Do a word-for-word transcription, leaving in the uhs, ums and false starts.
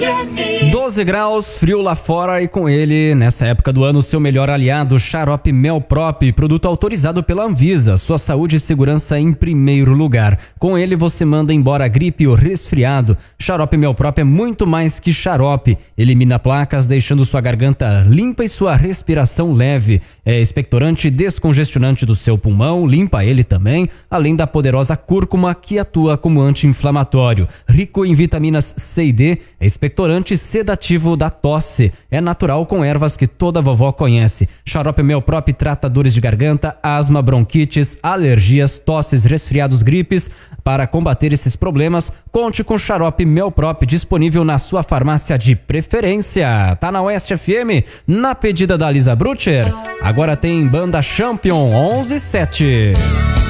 doze graus, frio lá fora e com ele, nessa época do ano, seu melhor aliado, Xarope Melprop, produto autorizado pela Anvisa, sua saúde e segurança em primeiro lugar. Com ele você manda embora a gripe ou resfriado. Xarope Melprop é muito mais que xarope, elimina placas deixando sua garganta limpa e sua respiração leve. É expectorante e descongestionante do seu pulmão, limpa ele também, além da poderosa cúrcuma que atua como anti-inflamatório. Rico em vitaminas C e D, é expectorante sedativo da tosse. É natural com ervas que toda vovó conhece. Xarope Melprop trata dores de garganta, asma, bronquites, alergias, tosses, resfriados, gripes. Para combater esses problemas, conte com Xarope Melprop disponível na sua farmácia de preferência. Tá na Oeste F M, na pedida da Lisa Brutcher. Agora tem Banda Champion onze sete.